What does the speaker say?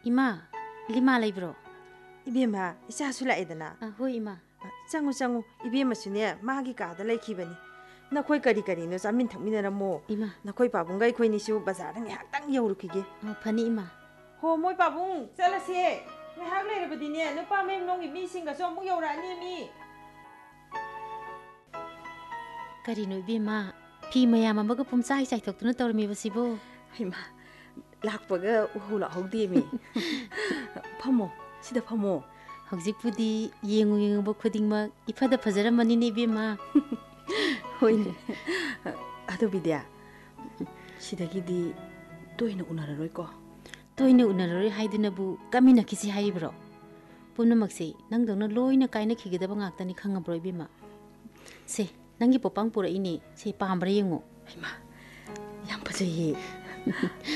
Ima, lima leibro. Ibema, ichasu laidana. Hoi ima. Changu ibema sune magi kada laikibani. Nakoi kari no chamin thakminaramo. Ima. Nakoi pabunga ikhoi nisu bazar nghaktang yaurukhige. Phani ima. Ho moi pabung chalase. Ngahak leirabadine nupa mem nongi mi singa so amuk yaurani mi. Karino ibema, phi mayam amaga pumchai chai thoktuna tawrmi basibo. Ima, lakpaga uhula hogdi mi. Phamo, sida phamo. Hojikpudi yengu khudingma ifada fajaramani ne ibema. Hoine. Ado bidya. Sidagidi toina unararoi ko. Toina unararoi haidunabu kamina kisi haibro. Punamakse nangdangna loina kaina khigedaba ngaktani khangabro ibema. Se nangi popang pura ini se pambra yengo. Ima, yam pajayi.